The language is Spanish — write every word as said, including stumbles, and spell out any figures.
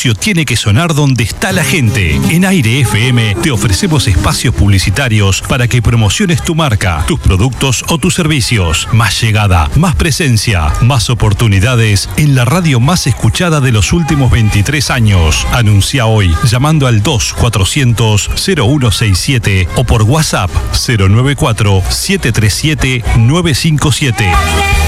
anuncio tiene que sonar donde está la gente. En Aire F M te ofrecemos espacios publicitarios para que promociones tu marca, tus productos o tus servicios. Más llegada, más presencia, más oportunidades en la radio más escuchada de los últimos veintitrés años. Anuncia hoy llamando al dos cuatrocientos cero uno sesenta y siete o por WhatsApp cero nueve cuatro siete tres siete nueve cinco siete.